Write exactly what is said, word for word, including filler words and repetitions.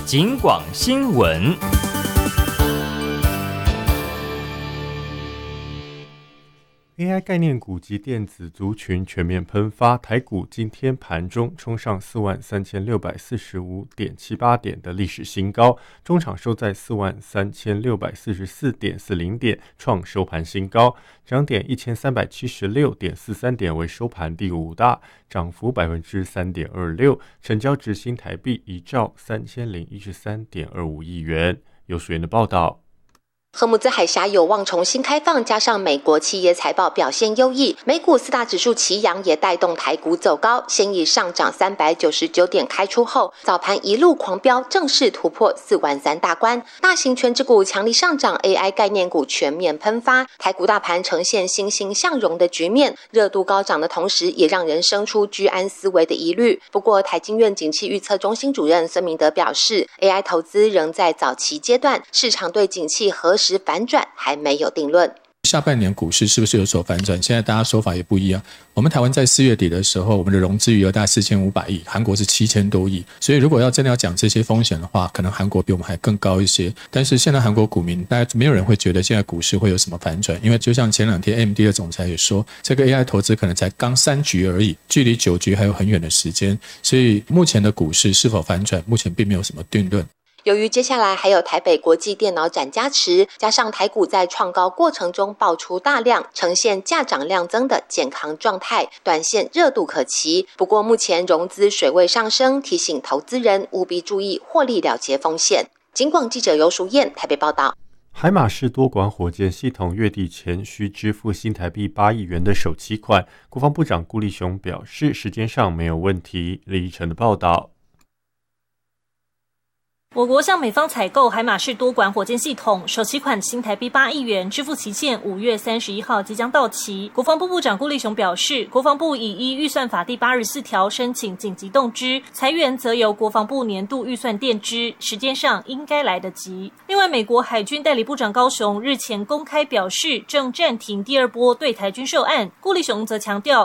警广新闻。A I 概念股及电子族群全面喷发，台股今天盘中冲上四万三千六百四十五点七八点的历史新高，中场收在四万三千六百四十四点四零点，创收盘新高，涨点一千三百七十六点四三点，为收盘第五大，涨幅百分之三点二六，成交值新台币一兆三千零一十三点二五亿元。有水源的报道。 荷姆兹海峡有望重新开放，加上美国企业财报表现优异，美股四大指数齐扬，也带动台股走高。先以上涨三百九十九点开出后，早盘一路狂飙，正式突破四万三大关。大型权值股强力上涨 ，A I 概念股全面喷发，台股大盘呈现欣欣向荣的局面，热度高涨的同时，也让人生出居安思危的疑虑。不过，台经院景气预测中心主任孙明德表示 ，A I 投资仍在早期阶段，市场对景气何时反转还没有定论。 下半年股市是不是有所反转？现在大家说法也不一样。我们台湾在四月底的时候，我们的融资余额大概四千五百亿，韩国是七千多亿。所以如果要真的要讲这些风险的话，可能韩国比我们还更高一些。但是现在韩国股民，大家没有人会觉得现在股市会有什么反转，因为就像前两天 A M D 的总裁也说，这个 A I 投资可能才刚三局而已，距离九局还有很远的时间。所以目前的股市是否反转，目前并没有什么定论。 由于接下来还有台北国际电脑展加持，加上台股在创高过程中爆出大量，呈现价涨量增的健康状态，短线热度可期。不过目前融资水位上升，提醒投资人务必注意获利了结风险。警广记者游淑燕台北报道。 海马式多管火箭系统月底前需支付新台币八亿元的首期款，国防部长顾立雄表示时间上没有问题。李依晨的报道。 我国向美方采购海马式多管火箭系统，首期款新台币八亿元，支付期限五月三十一号即将到期。国防部部长顾立雄表示，国防部已依预算法第八十四条申请紧急动支，财源则由国防部年度预算垫支，时间上应该来得及。另外，美国海军代理部长高雄日前公开表示，正暂停第二波对台军售案。顾立雄则强调，